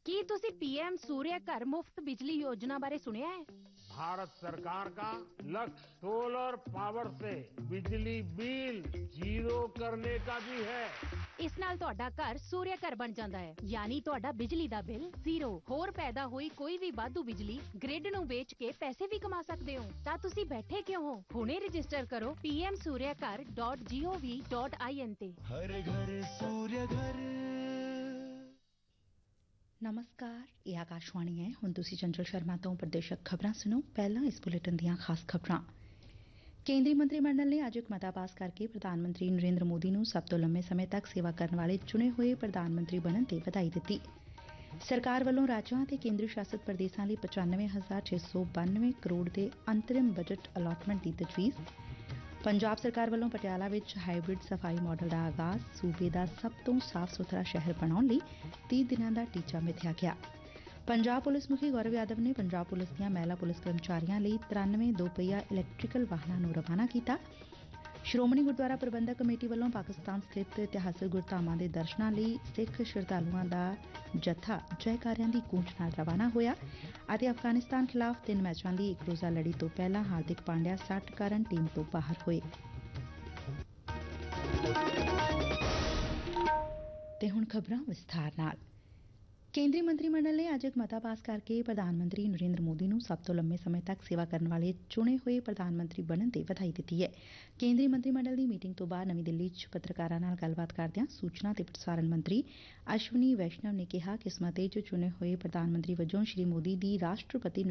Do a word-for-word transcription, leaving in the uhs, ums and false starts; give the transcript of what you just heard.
ਕੀ ਤੁਸੀਂ ਪੀਐਮ ਸੂर्य घर मुफ्त बिजली योजना बारे सुनिया है? भारत सरकार का लक्ष्य सोलर पावर से बिजली बिल जीरो करने का भी है। ਇਸ ਨਾਲ ਤੁਹਾਡਾ ਘਰ ਸੂर्य ਘਰ ਬਣ ਜਾਂਦਾ ਹੈ, ਯਾਨੀ ਤੁਹਾਡਾ ਬਿਜਲੀ ਦਾ ਬਿੱਲ ਜ਼ੀਰੋ। ਹੋਰ ਪੈਦਾ ਹੋਈ ਕੋਈ ਵੀ ਵਾਧੂ ਬਿਜਲੀ ਗ੍ਰਿਡ ਨੂੰ ਵੇਚ ਕੇ ਪੈਸੇ ਵੀ ਕਮਾ ਸਕਦੇ ਹੋ। ਤਾਂ ਤੁਸੀਂ ਬੈਠੇ ਕਿਉਂ ਹੋ? ਹੁਣੇ ਰਜਿਸਟਰ ਕਰੋ ਪੀ ਐਮ ਸੂर्य घर dot G O V dot I N ਤੇ। हर घर सूर्य घर। ਨਮਸਕਾਰ, ਇਹ ਆਕਾਸ਼ਵਾਣੀ ਹੈ। ਹੁਣ ਤੁਸੀਂ ਚੰਚਲ ਸ਼ਰਮਾ ਤੋਂ ਪ੍ਰਦੇਸ਼ਕ ਖਬਰਾਂ ਸੁਣੋ। ਪਹਿਲਾਂ ਇਸ ਬੁਲੇਟਿਨ ਦੀਆਂ ਖਾਸ ਖਬਰਾਂ। ਕੇਂਦਰੀ ਮੰਤਰੀ ਮੰਡਲ ਨੇ ਅੱਜ ਇੱਕ ਮਤਾ ਪਾਸ ਕਰਕੇ ਪ੍ਰਧਾਨ ਮੰਤਰੀ ਨਰਿੰਦਰ ਮੋਦੀ ਨੂੰ ਸਭ ਤੋਂ ਲੰਮੇ ਸਮੇਂ ਤੱਕ ਸੇਵਾ ਕਰਨ ਵਾਲੇ ਚੁਣੇ ਹੋਏ ਪ੍ਰਧਾਨ ਮੰਤਰੀ ਬਣਨ ਤੇ ਵਧਾਈ ਦਿੱਤੀ। ਸਰਕਾਰ ਵੱਲੋਂ ਰਾਜਾਂ ਅਤੇ ਕੇਂਦਰ ਸ਼ਾਸਤ ਪ੍ਰਦੇਸ਼ਾਂ ਲਈ ਪਚਾਨਵੇਂ ਹਜ਼ਾਰ ਛੇ ਸੌ ਬਾਨਵੇਂ ਕਰੋੜ ਦੇ ਅੰਤਰਿਮ ਬਜਟ ਅਲਾਟਮੈਂਟ ਦੀ ਤਜਵੀਜ਼। ਪੰਜਾਬ ਸਰਕਾਰ ਵੱਲੋਂ ਪਟਿਆਲਾ ਵਿੱਚ ਹਾਈਬ੍ਰਿਡ ਸਫਾਈ ਮਾਡਲ ਦਾ ਆਗਾਜ਼। ਸੂਬੇ ਦਾ ਸਭ ਤੋਂ ਸਾਫ਼ ਸੁਥਰਾ ਸ਼ਹਿਰ ਬਣਾਉਣ ਲਈ ਤੀਹ ਦਿਨਾਂ ਦਾ ਟੀਚਾ ਮਿਥਿਆ ਗਿਆ। ਪੰਜਾਬ ਪੁਲਿਸ ਮੁਖੀ ਗੌਰਵ ਯਾਦਵ ਨੇ ਪੰਜਾਬ ਪੁਲਿਸ ਦੀਆਂ ਮਹਿਲਾ ਪੁਲਿਸ ਕਰਮਚਾਰੀਆਂ ਲਈ ਤਰਾਨਵੇਂ ਦੋਪਹੀਆ ਇਲੈਕਟ੍ਰੀਕਲ ਵਾਹਨਾਂ ਨੂੰ ਰਵਾਨਾ ਕੀਤਾ। ਸ਼੍ਰੋਮਣੀ ਗੁਰਦੁਆਰਾ ਪ੍ਰਬੰਧਕ ਕਮੇਟੀ ਵੱਲੋਂ ਪਾਕਿਸਤਾਨ ਸਥਿਤ ਇਤਿਹਾਸਕ ਗੁਰਧਾਮਾਂ ਦੇ ਦਰਸ਼ਨਾਂ ਲਈ ਸਿੱਖ ਸ਼ਰਧਾਲੂਆਂ ਦਾ ਜੱਥਾ ਜੈਕਾਰਿਆਂ ਦੀ ਗੂੰਜ ਨਾਲ ਰਵਾਨਾ ਹੋਇਆ ਅਤੇ ਅਫਗਾਨਿਸਤਾਨ ਖਿਲਾਫ ਤਿੰਨ ਮੈਚਾਂ ਦੀ ਇੱਕ ਰੋਜ਼ਾ ਲੜੀ ਤੋਂ ਪਹਿਲਾਂ ਹਾਰਦਿਕ ਪਾਂਡਿਆ ਸੱਟ ਕਾਰਨ ਟੀਮ ਤੋਂ ਬਾਹਰ ਹੋਏ। ਤੇ ਹੁਣ ਖਬਰਾਂ ਵਿਸਥਾਰ ਨਾਲ। ਕੇਂਦਰੀ ਮੰਤਰੀ ਮੰਡਲ ਨੇ ਅੱਜ ਇੱਕ ਮਤਾ ਪਾਸ ਕਰਕੇ ਪ੍ਰਧਾਨ ਮੰਤਰੀ ਨਰਿੰਦਰ ਮੋਦੀ ਨੂੰ ਸਭ ਤੋਂ ਲੰਮੇ ਸਮੇਂ ਤੱਕ ਸੇਵਾ ਕਰਨ ਵਾਲੇ ਚੁਣੇ ਹੋਏ ਪ੍ਰਧਾਨ ਮੰਤਰੀ ਬਣਨ ਤੇ ਵਧਾਈ ਦਿੱਤੀ ਹੈ। ਕੇਂਦਰੀ ਮੰਤਰੀ ਮੰਡਲ ਦੀ ਮੀਟਿੰਗ ਤੋਂ ਬਾਅਦ ਨਵੀਂ ਦਿੱਲੀ 'ਚ ਪੱਤਰਕਾਰਾਂ ਨਾਲ ਗੱਲਬਾਤ ਕਰਦਿਆਂ ਸੂਚਨਾ ਤੇ ਪ੍ਰਸਾਰਣ ਮੰਤਰੀ ਅਸ਼ਵਨੀ ਵੈਸ਼ਨਵ ਨੇ ਕਿਹਾ ਕਿ ਇਸ ਮਤੇ 'ਚ ਚੁਣੇ ਹੋਏ ਪ੍ਰਧਾਨ ਮੰਤਰੀ ਵਜੋਂ ਸ੍ਰੀ ਮੋਦੀ ਦੀ ਰਾਸ਼ਟਰਪਤੀ